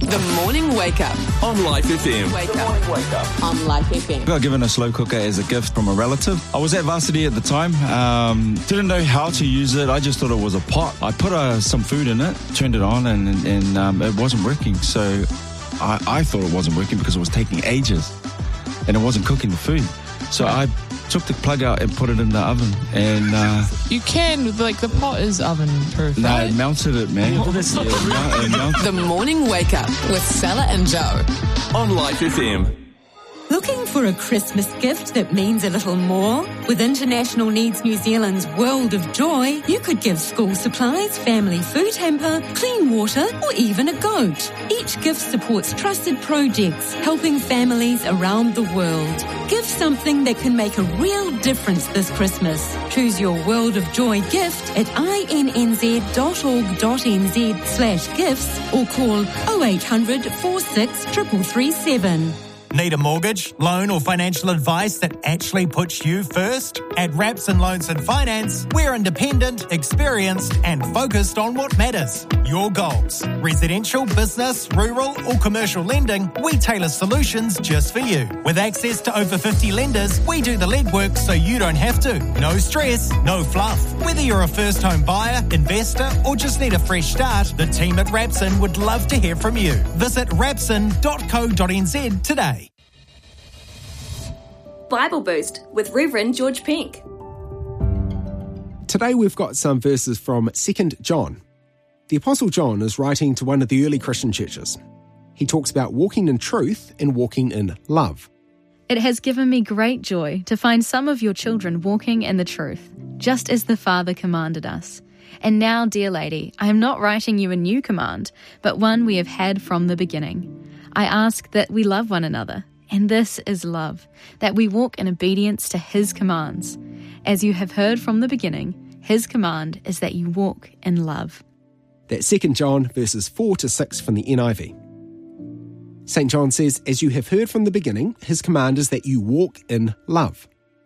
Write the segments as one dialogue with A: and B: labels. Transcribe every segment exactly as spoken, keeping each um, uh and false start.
A: The Morning Wake Up
B: on Life F M.
A: Wake Up. Wake Up on Life F M.
C: I got given a slow cooker as a gift from a relative. I was at varsity at the time. Um, didn't know how to use it. I just thought it was a pot. I put uh, some food in it, turned it on, and, and um, it wasn't working. So I, I thought it wasn't working because it was taking ages and it wasn't cooking the food. So I took the plug out and put it in the oven, and uh,
D: you can, like, the pot is oven proof.
C: No,
D: right?
C: it melted it, man. Yeah, it melted.
A: The Morning Wake Up with Stella and Joe
B: on Life F M.
E: Looking for a Christmas gift that means a little more? With International Needs New Zealand's World of Joy, you could give school supplies, family food hamper, clean water, or even a goat. Each gift supports trusted projects, helping families around the world. Give something that can make a real difference this Christmas. Choose your World of Joy gift at innz dot org dot n z slash gifts or call oh eight hundred, four six, three three three seven.
F: Need a mortgage, loan or financial advice that actually puts you first? At Rapson Loans and Finance, we're independent, experienced and focused on what matters. Your goals. Residential, business, rural or commercial lending, we tailor solutions just for you. With access to over fifty lenders, we do the legwork so you don't have to. No stress, no fluff. Whether you're a first home buyer, investor or just need a fresh start, the team at Rapson would love to hear from you. Visit rapson dot co dot n z today.
G: Bible Boost with Reverend George Pink.
H: Today we've got some verses from Second John. The Apostle John is writing to one of the early Christian churches. He talks about walking in truth and walking in love.
I: It has given me great joy to find some of your children walking in the truth, just as the Father commanded us. And now, dear lady, I am not writing you a new command, but one we have had from the beginning. I ask that we love one another. And this is love, that we walk in obedience to His commands. As you have heard from the beginning, His command is that you walk in love.
H: That's Second John verses four to six from the N I V. Saint John says, as you have heard from the beginning, His command is that you walk in love.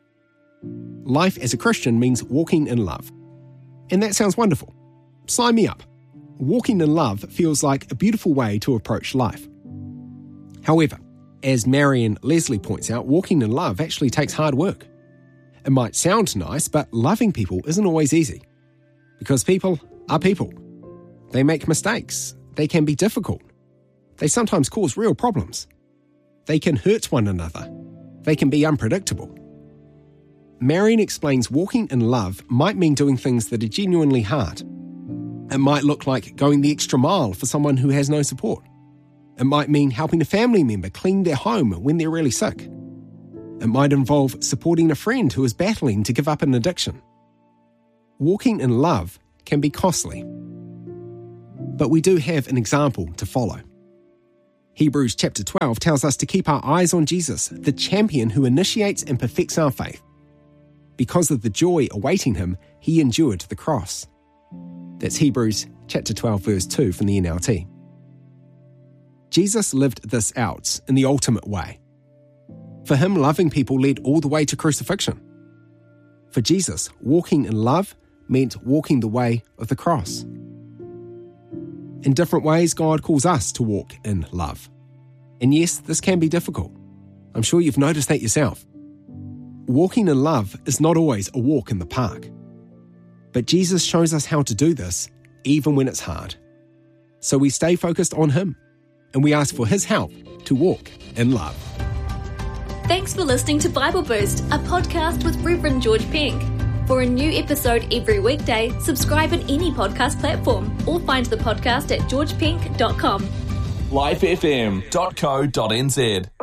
H: Life as a Christian means walking in love. And that sounds wonderful. Sign me up. Walking in love feels like a beautiful way to approach life. However, as Marion Leslie points out, walking in love actually takes hard work. It might sound nice, but loving people isn't always easy. Because people are people. They make mistakes. They can be difficult. They sometimes cause real problems. They can hurt one another. They can be unpredictable. Marion explains walking in love might mean doing things that are genuinely hard. It might look like going the extra mile for someone who has no support. It might mean helping a family member clean their home when they're really sick. It might involve supporting a friend who is battling to give up an addiction. Walking in love can be costly. But we do have an example to follow. Hebrews chapter twelve tells us to keep our eyes on Jesus, the champion who initiates and perfects our faith. Because of the joy awaiting him, he endured the cross. That's Hebrews chapter twelve verse two from the N L T. Jesus lived this out in the ultimate way. For him, loving people led all the way to crucifixion. For Jesus, walking in love meant walking the way of the cross. In different ways, God calls us to walk in love. And yes, this can be difficult. I'm sure you've noticed that yourself. Walking in love is not always a walk in the park. But Jesus shows us how to do this, even when it's hard. So we stay focused on him. And we ask for his help to walk in love.
G: Thanks for listening to Bible Boost, a podcast with Reverend George Pink. For a new episode every weekday, subscribe on any podcast platform or find the podcast at george pink dot com.
B: life f m dot co dot n z